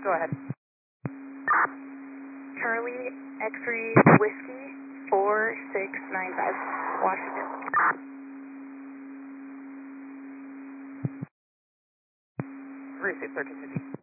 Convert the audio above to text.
Go ahead. Charlie X-ray Whiskey 4695, Washington. Receive 1350.